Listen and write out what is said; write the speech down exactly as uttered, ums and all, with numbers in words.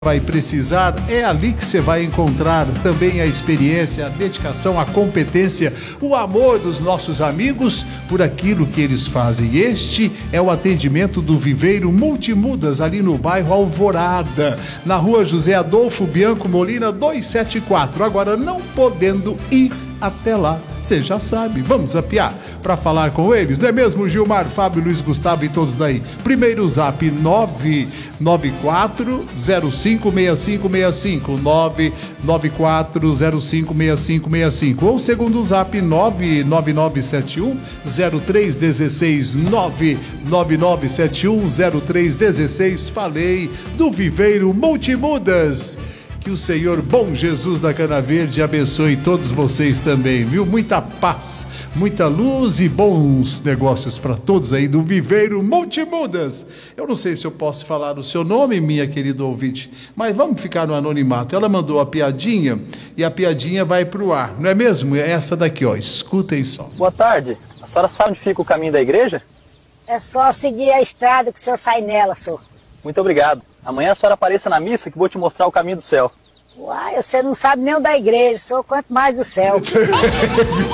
vai precisar, é ali que você vai encontrar também a experiência, a dedicação, a competência, o amor dos nossos amigos por aquilo que eles fazem. Este é o atendimento do Viveiro Multimudas, ali no bairro Alvorada, na rua José Adolfo Bianco Molina duzentos e setenta e quatro. Agora, não podendo ir até lá, você já sabe, vamos apiar para falar com eles, não é mesmo, Gilmar, Fábio, Luiz Gustavo e todos daí? Primeiro zap nove nove quatro zero cinco seis cinco seis cinco, nove nove quatro zero cinco seis cinco seis cinco, ou segundo zap nove nove nove sete um zero três um seis, nove nove nove sete um zero três um seis. Falei do Viveiro Multimudas. Que o Senhor bom Jesus da Cana Verde abençoe todos vocês também, viu? Muita paz, muita luz e bons negócios para todos aí do Viveiro Multimudas. Eu não sei se eu posso falar o seu nome, minha querida ouvinte, mas vamos ficar no anonimato. Ela mandou a piadinha e a piadinha vai pro ar, não é mesmo? É essa daqui, ó, escutem só. Boa tarde, a senhora sabe onde fica o caminho da igreja? É só seguir a estrada que o senhor sai nela, senhor. Muito obrigado. Amanhã a senhora apareça na missa que vou te mostrar o caminho do céu. Uai, você não sabe nem o da igreja, senhor, quanto mais do céu.